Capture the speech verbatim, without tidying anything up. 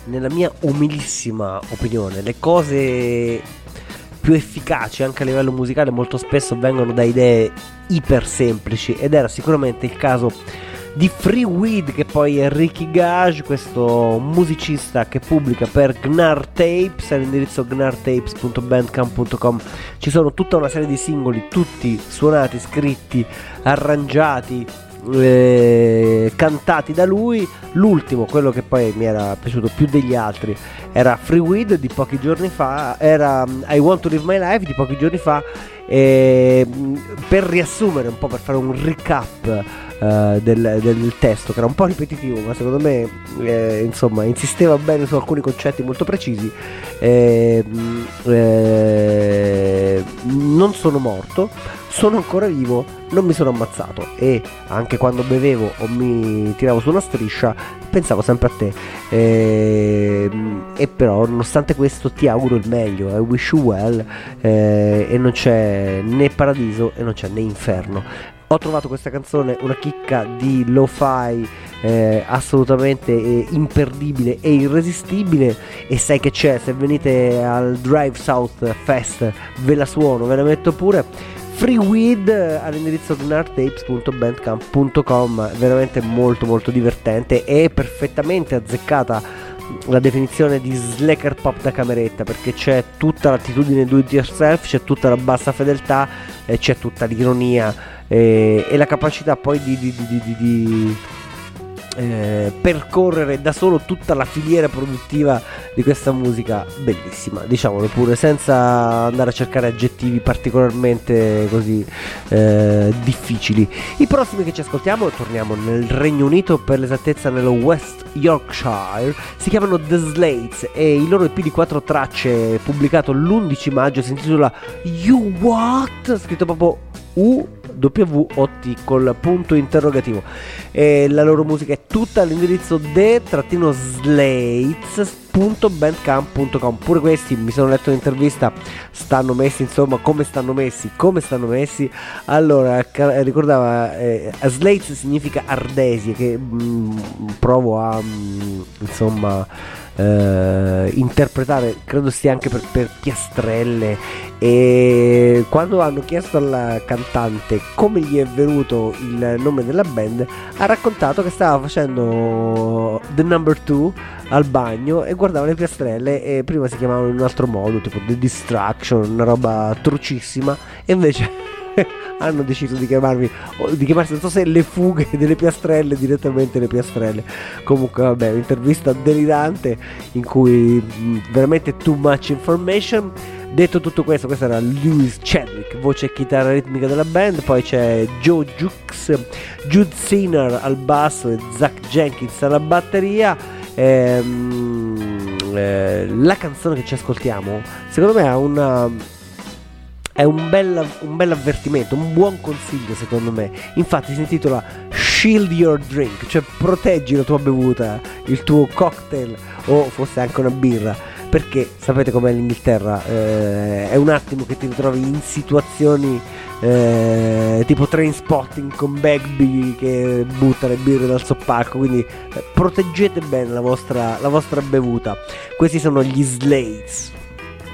nella mia umilissima opinione, le cose più efficaci anche a livello musicale molto spesso vengono da idee iper semplici, ed era sicuramente il caso di Freeweed, che poi è Ricky Gage, questo musicista che pubblica per Gnar Tapes. All'indirizzo gnar tapes punto bandcamp punto com ci sono tutta una serie di singoli, tutti suonati, scritti, arrangiati, eh, cantati da lui. L'ultimo, quello che poi mi era piaciuto più degli altri, era Freeweed di pochi giorni fa, era I Want to Live My Life di pochi giorni fa. E per riassumere un po', per fare un recap uh, del, del testo, che era un po' ripetitivo, ma secondo me eh, insomma insisteva bene su alcuni concetti molto precisi. eh, eh, non sono morto, sono ancora vivo, non mi sono ammazzato, e anche quando bevevo o mi tiravo su una striscia pensavo sempre a te, e, e però nonostante questo ti auguro il meglio, I wish you well, eh, e non c'è né paradiso e non c'è né inferno. Ho trovato questa canzone una chicca di lo-fi eh, assolutamente eh, imperdibile e irresistibile, e sai che c'è, se venite al Drive South Fest ve la suono, ve la metto pure. Freeweed all'indirizzo gnar tapes punto bandcamp punto com, veramente molto molto divertente, e perfettamente azzeccata la definizione di slacker pop da cameretta, perché c'è tutta l'attitudine do it yourself, c'è tutta la bassa fedeltà, e c'è tutta l'ironia e, e la capacità poi di, di, di, di, di eh, percorrere da solo tutta la filiera produttiva di questa musica bellissima, diciamolo pure, senza andare a cercare aggettivi particolarmente così eh, difficili. I prossimi che ci ascoltiamo, torniamo nel Regno Unito, per l'esattezza nello West Yorkshire, si chiamano The Slates, e il loro E P di quattro tracce pubblicato l'undici maggio si intitola You What? Scritto proprio U W O T col punto interrogativo, e la loro musica è tutta all'indirizzo the slates punto bandcamp punto com. Pure questi, mi sono letto un'intervista, stanno messi, insomma, come stanno messi come stanno messi allora, ca- ricordava eh, Slates significa ardesie, che mh, provo a mh, insomma Uh, interpretare, credo sia anche per, per piastrelle. E quando hanno chiesto al cantante come gli è venuto il nome della band, ha raccontato che stava facendo The Number Two al bagno e guardava le piastrelle, e prima si chiamavano in un altro modo, tipo The Distraction, una roba trucissima, e invece hanno deciso di chiamarmi, di chiamarsi, non so se le fughe delle piastrelle, direttamente le piastrelle. Comunque vabbè, un'intervista delirante in cui mh, veramente too much information. Detto tutto questo, questo era Lewis Chadwick, voce e chitarra ritmica della band. Poi c'è Joe Jukes, Jude Sinner al basso e Zach Jenkins alla batteria. Ehm, eh, la canzone che ci ascoltiamo secondo me ha una è un bel, un bel avvertimento, un buon consiglio secondo me. Infatti si intitola Shield Your Drink, cioè proteggi la tua bevuta, il tuo cocktail o fosse anche una birra, perché sapete com'è l'Inghilterra, eh, è un attimo che ti ritrovi in situazioni eh, tipo Trainspotting con Bagby che butta le birre dal soppalco, quindi eh, proteggete bene la vostra, la vostra bevuta. Questi sono gli Slates.